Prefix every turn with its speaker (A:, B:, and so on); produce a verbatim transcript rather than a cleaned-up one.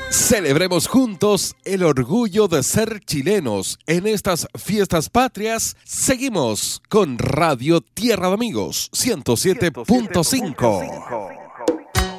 A: Celebremos juntos el orgullo de ser chilenos. En estas fiestas patrias seguimos con Radio Tierra de Amigos ciento siete punto cinco.